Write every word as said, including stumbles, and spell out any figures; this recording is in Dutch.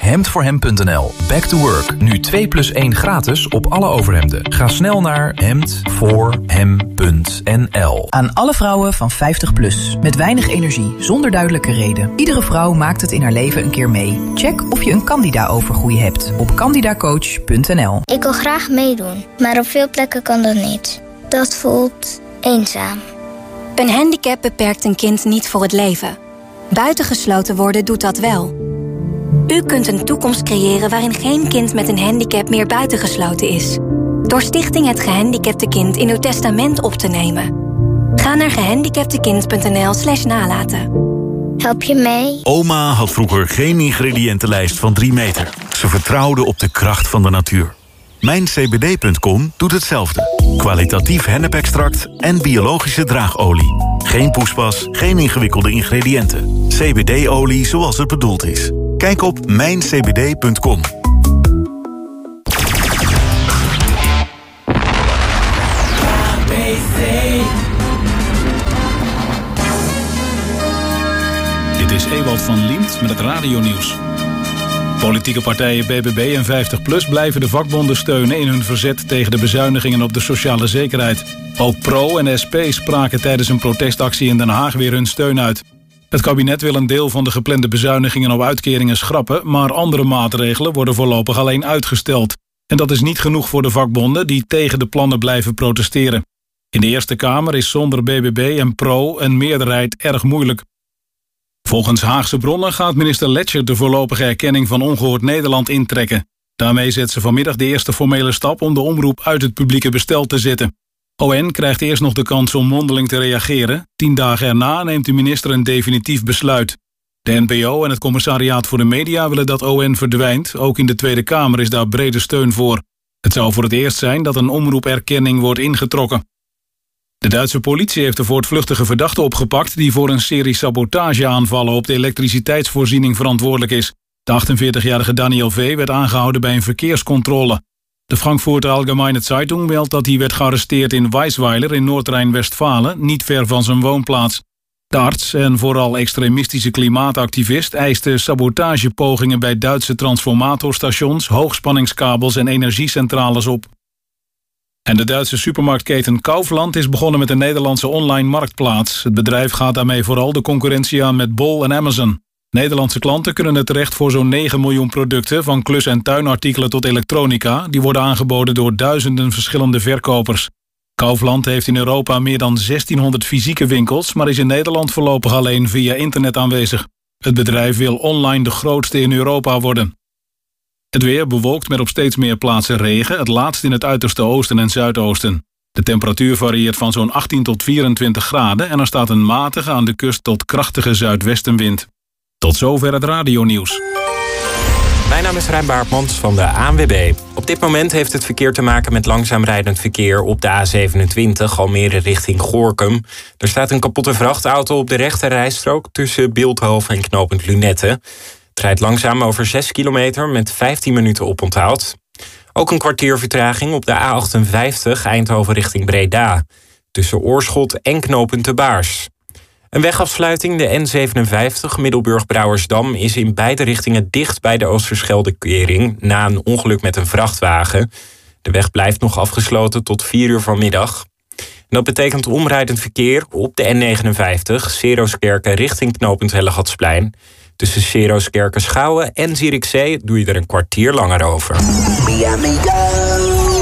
hemd voor hem punt n l. Back to work. Nu twee plus één gratis op alle overhemden. Ga snel naar hemd voor hem punt n l. Aan alle vrouwen van vijftig plus. Met weinig energie, zonder duidelijke reden. Iedere vrouw maakt het in haar leven een keer mee. Check of je een Candida-overgroei hebt op candida coach punt n l. Ik wil graag meedoen, maar op veel plekken kan dat niet. Dat voelt eenzaam. Een handicap beperkt een kind niet voor het leven. Buitengesloten worden doet dat wel. U kunt een toekomst creëren waarin geen kind met een handicap meer buitengesloten is. Door Stichting Het Gehandicapte Kind in uw testament op te nemen. Ga naar gehandicaptekind punt n l slash nalaten. Help je mee? Oma had vroeger geen ingrediëntenlijst van drie meter. Ze vertrouwde op de kracht van de natuur. Mijn C B D punt com doet hetzelfde. Kwalitatief hennepextract en biologische draagolie. Geen poespas, geen ingewikkelde ingrediënten. C B D-olie zoals het bedoeld is. Kijk op mijn c b d punt com. Dit is Ewald van Liemt met het radionieuws. Politieke partijen B B B en vijftig plus blijven de vakbonden steunen in hun verzet tegen de bezuinigingen op de sociale zekerheid. Ook Pro en S P spraken tijdens een protestactie in Den Haag weer hun steun uit. Het kabinet wil een deel van de geplande bezuinigingen op uitkeringen schrappen, maar andere maatregelen worden voorlopig alleen uitgesteld. En dat is niet genoeg voor de vakbonden die tegen de plannen blijven protesteren. In de Eerste Kamer is zonder B B B en Pro een meerderheid erg moeilijk. Volgens Haagse bronnen gaat minister Letscher de voorlopige erkenning van Ongehoord Nederland intrekken. Daarmee zet ze vanmiddag de eerste formele stap om de omroep uit het publieke bestel te zetten. O N krijgt eerst nog de kans om mondeling te reageren. Tien dagen erna neemt de minister een definitief besluit. De N P O en het Commissariaat voor de Media willen dat O N verdwijnt. Ook in de Tweede Kamer is daar brede steun voor. Het zou voor het eerst zijn dat een omroeperkenning wordt ingetrokken. De Duitse politie heeft de voortvluchtige verdachte opgepakt die voor een serie sabotageaanvallen op de elektriciteitsvoorziening verantwoordelijk is. De achtenveertigjarige Daniel V. werd aangehouden bij een verkeerscontrole. De Frankfurter Allgemeine Zeitung meldt dat hij werd gearresteerd in Weisweiler in Noord-Rijn-Westfalen, niet ver van zijn woonplaats. De arts en vooral extremistische klimaatactivist eiste sabotagepogingen bij Duitse transformatorstations, hoogspanningskabels en energiecentrales op. En de Duitse supermarktketen Kaufland is begonnen met een Nederlandse online marktplaats. Het bedrijf gaat daarmee vooral de concurrentie aan met Bol en Amazon. Nederlandse klanten kunnen er terecht voor zo'n negen miljoen producten, van klus- en tuinartikelen tot elektronica. Die worden aangeboden door duizenden verschillende verkopers. Kaufland heeft in Europa meer dan zestienhonderd fysieke winkels, maar is in Nederland voorlopig alleen via internet aanwezig. Het bedrijf wil online de grootste in Europa worden. Het weer bewolkt met op steeds meer plaatsen regen, het laatst in het uiterste oosten en zuidoosten. De temperatuur varieert van zo'n achttien tot vierentwintig graden en er staat een matige aan de kust tot krachtige zuidwestenwind. Tot zover het radionieuws. Mijn naam is Rijn Baartmans van de A N W B. Op dit moment heeft het verkeer te maken met langzaam rijdend verkeer op de A zevenentwintig, Almere richting Gorinchem. Er staat een kapotte vrachtauto op de rechte rijstrook tussen Bilthoven en knooppunt Lunette. Het rijdt langzaam over zes kilometer met vijftien minuten oponthoud. Ook een kwartier vertraging op de A achtenvijftig Eindhoven richting Breda. Tussen Oorschot en knooppunt De Baars. Een wegafsluiting, de N zevenenvijftig Middelburg-Brouwersdam, is in beide richtingen dicht bij de Oosterschelde-kering na een ongeluk met een vrachtwagen. De weg blijft nog afgesloten tot vier uur vanmiddag. En dat betekent omrijdend verkeer op de N negenenvijftig Seroskerken richting knooppunt Hellegatsplein. Tussen Seroskerken, Schouwen en Zierikzee doe je er een kwartier langer over. Mi amigo.